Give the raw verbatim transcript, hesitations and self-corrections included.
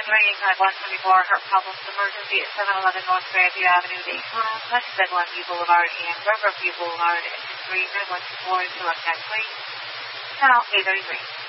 been ringing at one twenty-four Hurt Problems Emergency at seven eleven North Fairview Avenue, Daytona, West Glenview Boulevard, and Riverview Boulevard at two three nine one two four. Select that, please. Channel eight thirty-three.